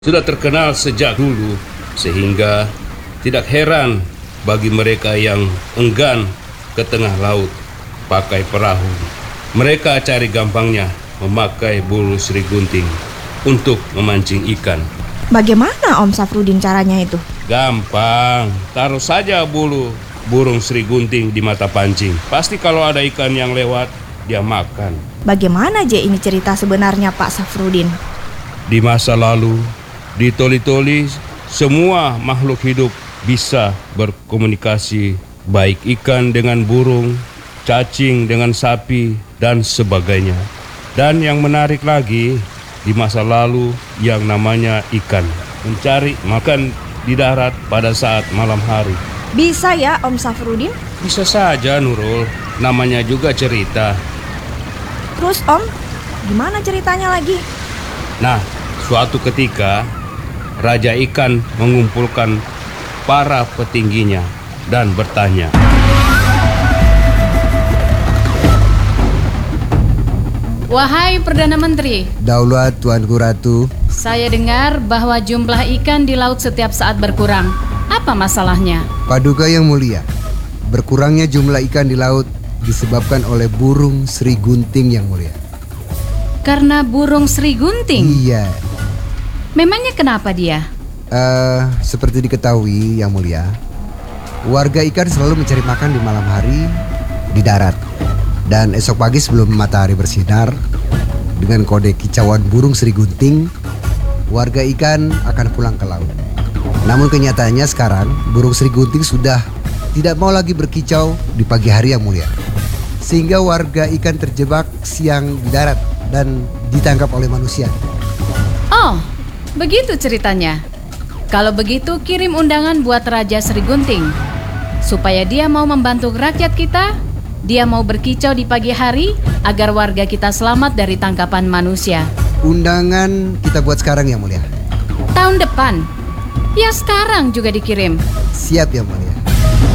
sudah terkenal sejak dulu, sehingga tidak heran bagi mereka yang enggan ke tengah laut pakai perahu. Mereka cari gampangnya memakai bulu Sri Gunting untuk memancing ikan. Bagaimana Om Safrudin caranya itu? Gampang, taruh saja bulu burung Sri Gunting di mata pancing. Pasti kalau ada ikan yang lewat, dia makan. Bagaimana Je ini cerita sebenarnya Pak Safrudin? Di masa lalu, di Toli-Toli, semua makhluk hidup bisa berkomunikasi, baik ikan dengan burung, cacing dengan sapi, dan sebagainya. Dan yang menarik lagi, di masa lalu yang namanya ikan mencari makan di darat pada saat malam hari. Bisa ya Om Safrudin? Bisa saja Nurul, namanya juga cerita. Terus Om, gimana ceritanya lagi? Nah, suatu ketika Raja Ikan mengumpulkan para petingginya dan bertanya, "Wahai Perdana Menteri, Daulat Tuanku Ratu, saya dengar bahwa jumlah ikan di laut setiap saat berkurang. Apa masalahnya?" Paduka yang mulia, berkurangnya jumlah ikan di laut disebabkan oleh burung Sri Gunting yang mulia. Karena burung Sri Gunting? Iya, Memangnya kenapa dia? seperti diketahui yang mulia, warga ikan selalu mencari makan di malam hari di darat. Dan esok pagi sebelum matahari bersinar, dengan kode kicauan burung Sri Gunting, warga ikan akan pulang ke laut. Namun kenyataannya sekarang burung Sri Gunting sudah tidak mau lagi berkicau di pagi hari yang mulia, sehingga warga ikan terjebak siang di darat dan ditangkap oleh manusia. Oh, begitu ceritanya. Kalau begitu kirim undangan buat Raja Sri Gunting, supaya dia mau membantu rakyat kita. Dia mau berkicau di pagi hari agar warga kita selamat dari tangkapan manusia. Undangan kita buat sekarang yang mulia. Tahun depan? Ya sekarang juga dikirim. Siap yang mulia.